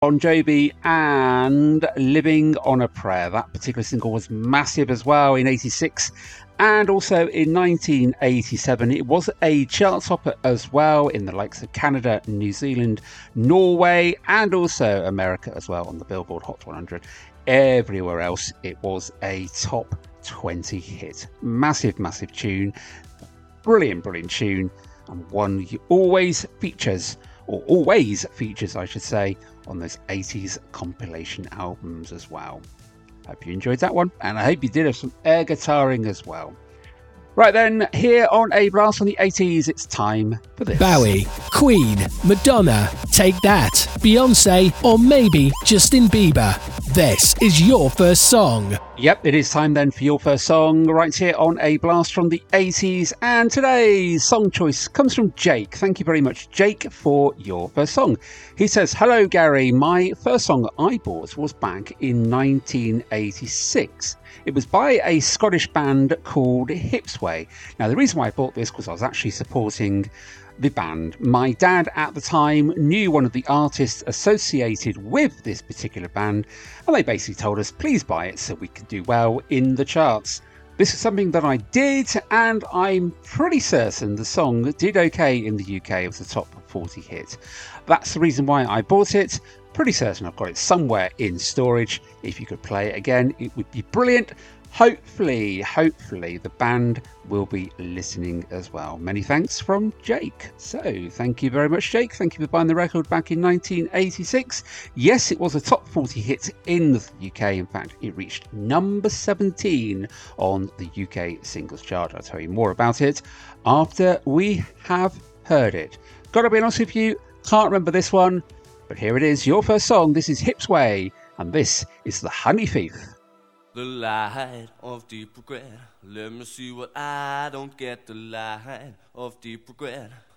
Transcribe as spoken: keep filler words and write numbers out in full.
Bon Jovi and Living on a Prayer. That particular single was massive as well in eighty-six and also in nineteen eighty-seven. It was a chart topper as well in the likes of Canada, New Zealand, Norway and also America as well on the Billboard Hot one hundred. Everywhere else it was a top twenty hit. Massive, massive tune. Brilliant, brilliant tune. And one you always features, or always features I should say, on those eighties compilation albums as well. Hope you enjoyed that one, and I hope you did have some air guitaring as well. Right then, here on A Blast from the eighties, it's time for this. Bowie, Queen, Madonna, Take That, Beyonce, or maybe Justin Bieber. This is your first song. Yep, it is time then for your first song right here on A Blast from the eighties. And today's song choice comes from Jake. Thank you very much, Jake, for your first song. He says, "Hello, Gary. My first song I bought was back in nineteen eighty-six. It was by a Scottish band called Hipsway. Now, the reason why I bought this was I was actually supporting the band. My dad at the time knew one of the artists associated with this particular band, and they basically told us, please buy it so we could do well in the charts. This is something that I did, and I'm pretty certain the song did okay in the U K. It was a top forty hit. That's the reason why I bought it. Pretty certain I've got it somewhere in storage. If you could play it again, it would be brilliant. Hopefully, hopefully the band will be listening as well. Many thanks from Jake. So thank you very much, Jake. Thank you for buying the record back in nineteen eighty-six. Yes, it was a top forty hit in the U K. In fact, it reached number seventeen on the U K singles chart. I'll tell you more about it after we have heard it. Gotta be honest with you, can't remember this one, but here it is, your first song. This is Hipsway, and this is The Honey Thief. The light of deep regret. Let me see what I don't get. The light of deep regret.